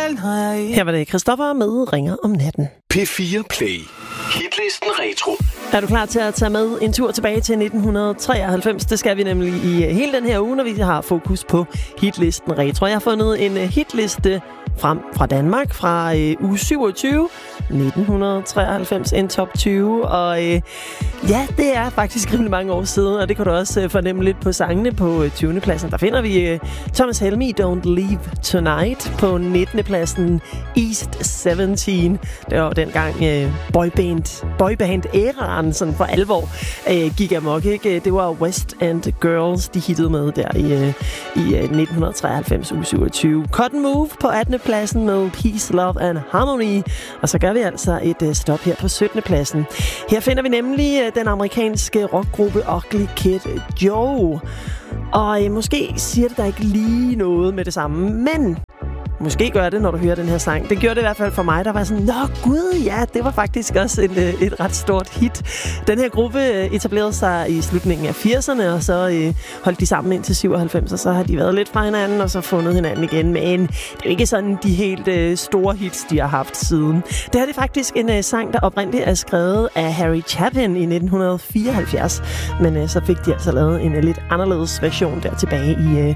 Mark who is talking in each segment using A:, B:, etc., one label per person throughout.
A: Her var det Christoffer med Ringer om natten.
B: P4 Play. Hitlisten Retro.
A: Er du klar til at tage med en tur tilbage til 1993? Det skal vi nemlig i hele den her uge, når vi har fokus på hitlisten Retro. Jeg har fundet en hitliste frem fra Danmark fra uge 27, 1993, en top 20. Og ja, det er faktisk rimelig mange år siden, og det kan du også fornemme lidt på sangene. På 20. pladsen, der finder vi Thomas Helmig, Don't Leave Tonight. På 19. pladsen, East 17. Det var dengang boyband-æraen sådan for alvor gik amok, ikke? Det var West End Girls, de hittede med der i 1993, uge 27. Cotton Move på 18. pladsen med Peace, Love and Harmony. Og så gør vi altså et stop her på 17. pladsen. Her finder vi nemlig den amerikanske rockgruppe Ugly Kid Joe. Og måske siger det der ikke lige noget med det samme, men måske gør det, når du hører den her sang. Det gjorde det i hvert fald for mig, der var sådan, nå gud, ja, det var faktisk også et ret stort hit. Den her gruppe etablerede sig i slutningen af 80'erne, og så holdt de sammen indtil 97, og så har de været lidt fra hinanden, og så fundet hinanden igen. Men det er jo ikke sådan de helt store hits, de har haft siden. Det her er faktisk en sang, der oprindeligt er skrevet af Harry Chapin i 1974, men så fik de altså lavet en lidt anderledes version der tilbage i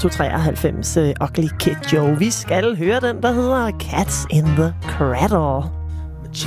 A: 1993, Ugly Kid Joe. Vi skal høre den, der hedder Cats in the Cradle.